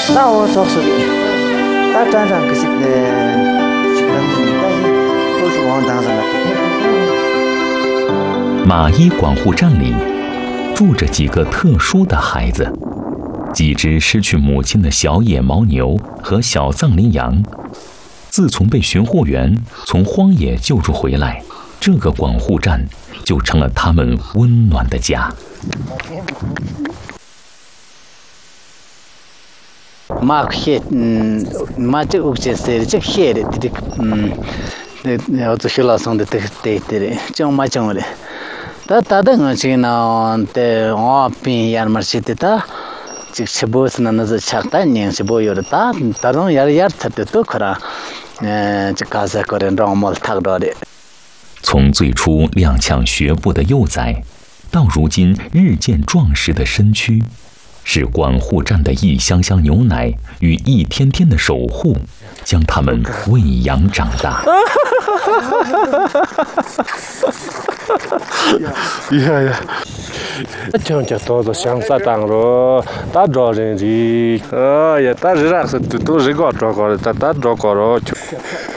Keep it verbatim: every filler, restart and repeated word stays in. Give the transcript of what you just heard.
那我做手里，他站上可是的，这个但是都是往当上的。 马伊管护站里住着几个特殊的孩子，几只失去母亲的小野牦牛和小藏羚羊。自从被巡护员从荒野救助回来，这个管护站就成了他们温暖的家。 马克，嗯，马这屋子是这黑的，这嗯，那要做小老松的，对对对，这马这么的。他他的我这那的我边亚马逊的他，这是不是那那是恰当年是不有的他，他那亚亚他的都可能，呃，这卡萨可能让我们看到的。 从最初踉跄学步的幼崽，到如今日渐壮实的身躯，是管护站的一箱箱牛奶与一天天的守护，将他们喂养长大。 呀呀！这就多多想啥当了，打着人的，哎呀，打人是都都是搞这个的，打打这个了就。